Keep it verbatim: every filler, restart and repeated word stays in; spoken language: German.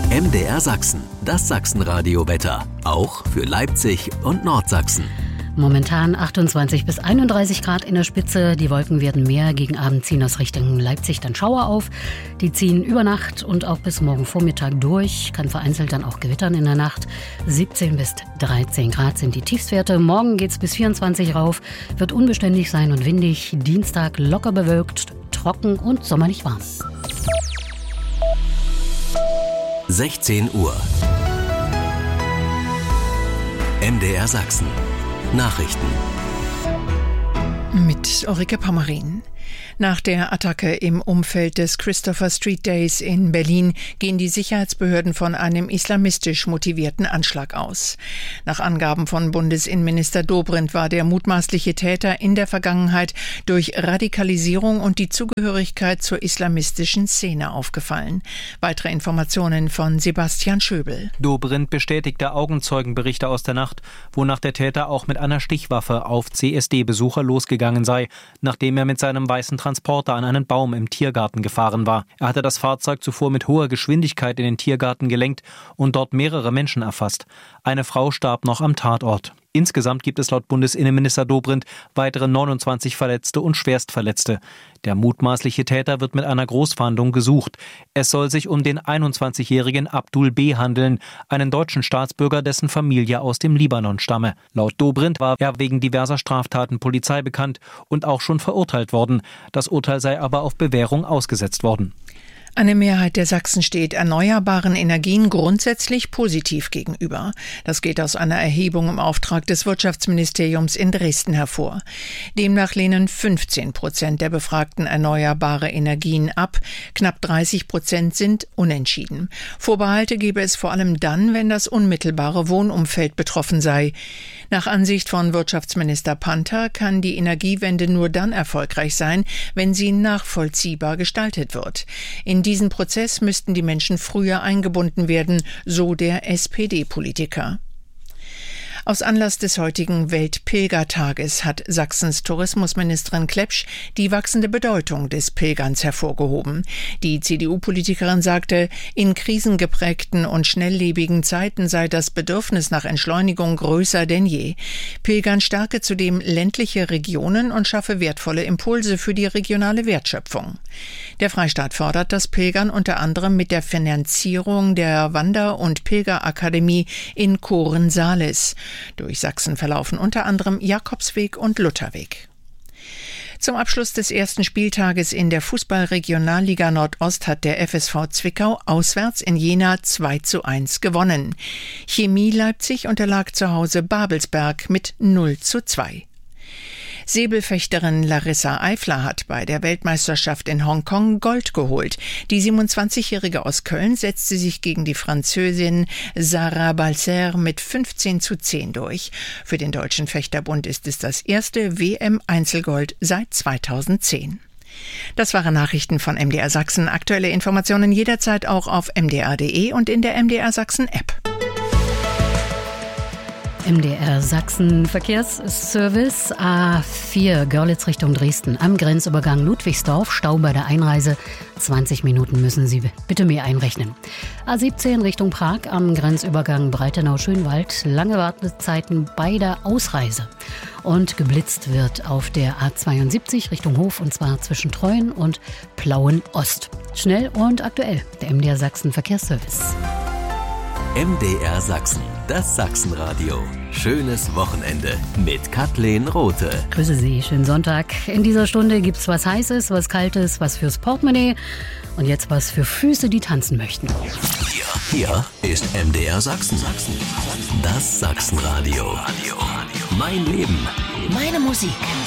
M D R Sachsen, das Sachsenradio-Wetter. Auch für Leipzig und Nordsachsen. Momentan achtundzwanzig bis einunddreißig Grad in der Spitze. Die Wolken werden mehr. Gegen Abend ziehen aus Richtung Leipzig dann Schauer auf. Die ziehen über Nacht und auch bis morgen Vormittag durch. Kann vereinzelt dann auch gewittern in der Nacht. siebzehn bis dreizehn Grad sind die Tiefstwerte. Morgen geht's bis vierundzwanzig rauf. Wird unbeständig sein und windig. Dienstag locker bewölkt, trocken und sommerlich warm. sechzehn Uhr. M D R Sachsen. Nachrichten. Mit Ulrike Pommerin. Nach der Attacke im Umfeld des Christopher Street Days in Berlin gehen die Sicherheitsbehörden von einem islamistisch motivierten Anschlag aus. Nach Angaben von Bundesinnenminister Dobrindt war der mutmaßliche Täter in der Vergangenheit durch Radikalisierung und die Zugehörigkeit zur islamistischen Szene aufgefallen. Weitere Informationen von Sebastian Schöbel. Dobrindt bestätigte Augenzeugenberichte aus der Nacht, wonach der Täter auch mit einer Stichwaffe auf C S D-Besucher losgegangen sei, nachdem er mit seinem weißen Transporter an einen Baum im Tiergarten gefahren war. Er hatte das Fahrzeug zuvor mit hoher Geschwindigkeit in den Tiergarten gelenkt und dort mehrere Menschen erfasst. Eine Frau starb noch am Tatort. Insgesamt gibt es laut Bundesinnenminister Dobrindt weitere neunundzwanzig Verletzte und Schwerstverletzte. Der mutmaßliche Täter wird mit einer Großfahndung gesucht. Es soll sich um den einundzwanzigjährigen Abdul B. handeln, einen deutschen Staatsbürger, dessen Familie aus dem Libanon stamme. Laut Dobrindt war er wegen diverser Straftaten Polizei bekannt und auch schon verurteilt worden. Das Urteil sei aber auf Bewährung ausgesetzt worden. Eine Mehrheit der Sachsen steht erneuerbaren Energien grundsätzlich positiv gegenüber. Das geht aus einer Erhebung im Auftrag des Wirtschaftsministeriums in Dresden hervor. Demnach lehnen fünfzehn Prozent der Befragten erneuerbare Energien ab. Knapp dreißig Prozent sind unentschieden. Vorbehalte gebe es vor allem dann, wenn das unmittelbare Wohnumfeld betroffen sei. Nach Ansicht von Wirtschaftsminister Panther kann die Energiewende nur dann erfolgreich sein, wenn sie nachvollziehbar gestaltet wird. In diesen Prozess müssten die Menschen früher eingebunden werden, so der S P D-Politiker. Aus Anlass des heutigen Weltpilgertages hat Sachsens Tourismusministerin Klepsch die wachsende Bedeutung des Pilgerns hervorgehoben. Die C D U-Politikerin sagte, in krisengeprägten und schnelllebigen Zeiten sei das Bedürfnis nach Entschleunigung größer denn je. Pilgern stärke zudem ländliche Regionen und schaffe wertvolle Impulse für die regionale Wertschöpfung. Der Freistaat fördert das Pilgern unter anderem mit der Finanzierung der Wander- und Pilgerakademie in Kohren-Salis. Durch Sachsen verlaufen unter anderem Jakobsweg und Lutherweg. Zum Abschluss des ersten Spieltages in der Fußball-Regionalliga Nordost hat der F S V Zwickau auswärts in Jena zwei zu eins gewonnen. Chemie Leipzig unterlag zu Hause Babelsberg mit null zu zwei. Säbelfechterin Larissa Eifler hat bei der Weltmeisterschaft in Hongkong Gold geholt. Die siebenundzwanzigjährige aus Köln setzte sich gegen die Französin Sarah Balser mit fünfzehn zu zehn durch. Für den Deutschen Fechterbund ist es das erste W M-Einzelgold seit zweitausendzehn. Das waren Nachrichten von M D R Sachsen. Aktuelle Informationen jederzeit auch auf m d r punkt d e und in der M D R Sachsen App. M D R Sachsen Verkehrsservice A vier Görlitz Richtung Dresden am Grenzübergang Ludwigsdorf, Stau bei der Einreise. zwanzig Minuten müssen Sie bitte mehr einrechnen. A siebzehn Richtung Prag am Grenzübergang Breitenau-Schönwald, lange Wartezeiten bei der Ausreise. Und geblitzt wird auf der A zweiundsiebzig Richtung Hof und zwar zwischen Treuen und Plauen-Ost. Schnell und aktuell, der M D R Sachsen Verkehrsservice. M D R Sachsen, das Sachsenradio. Schönes Wochenende mit Kathleen Rothe. Grüße Sie, schönen Sonntag. In dieser Stunde gibt's was Heißes, was Kaltes, was fürs Portemonnaie und jetzt was für Füße, die tanzen möchten. Hier, hier ist M D R Sachsen. Das Sachsenradio. Mein Leben. Meine Musik.